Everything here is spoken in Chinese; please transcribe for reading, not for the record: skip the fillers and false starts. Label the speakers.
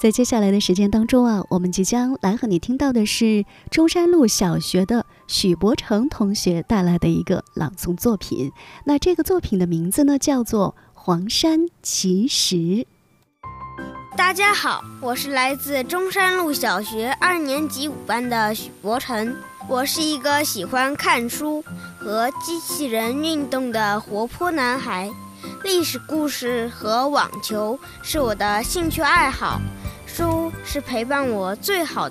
Speaker 1: 在接下来的时间当中啊，我们即将来和你听到的是中山路小学的许博成同学带来的一个朗诵作品。那这个作品的名字呢，叫做《黄山奇石》。
Speaker 2: 大家好，我是来自中山路小学2年级5班的许博成。我是一个喜欢看书和机器人运动的活泼男孩。历史故事和网球是我的兴趣爱好，书是陪伴我最好